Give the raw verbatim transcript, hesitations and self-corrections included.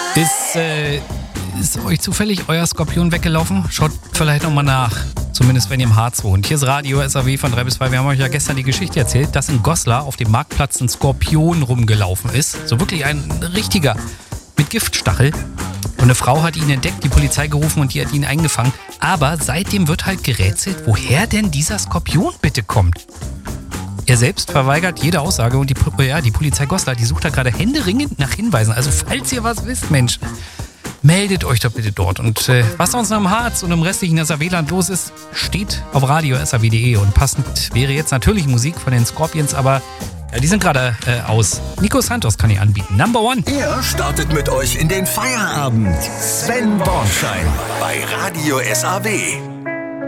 Ist, äh, ist euch zufällig euer Skorpion weggelaufen? Schaut vielleicht nochmal nach. Zumindest wenn ihr im Harz wohnt. Hier ist Radio S A W von drei bis zwei. Wir haben euch ja gestern die Geschichte erzählt, dass in Goslar auf dem Marktplatz ein Skorpion rumgelaufen ist. So wirklich ein richtiger mit Giftstachel. Und eine Frau hat ihn entdeckt, die Polizei gerufen und die hat ihn eingefangen. Aber seitdem wird halt gerätselt, woher denn dieser Skorpion bitte kommt. Er selbst verweigert jede Aussage und die, ja, die Polizei Goslar, die sucht da gerade händeringend nach Hinweisen. Also falls ihr was wisst, Mensch, meldet euch doch bitte dort. Und äh, was sonst noch im Harz und im restlichen S A W-Land los ist, steht auf radio s a w punkt d e. Und passend wäre jetzt natürlich Musik von den Scorpions, aber ja, die sind gerade äh, aus. Nico Santos kann ich anbieten. Number One. Er startet mit euch in den Feierabend. Sven Bornschein bei Radio S A W.